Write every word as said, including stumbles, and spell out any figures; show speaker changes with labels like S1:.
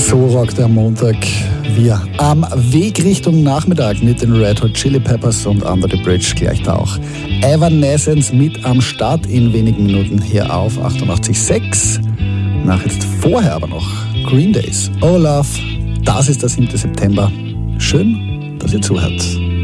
S1: So rockt der Montag. Wir am Weg Richtung Nachmittag mit den Red Hot Chili Peppers und Under the Bridge gleich da auch. Evanescence mit am Start in wenigen Minuten hier auf achtundachtzig Komma sechs. Nach jetzt vorher aber noch Green Days. Oh Love, das ist der siebte September. Schön, dass ihr zuhört.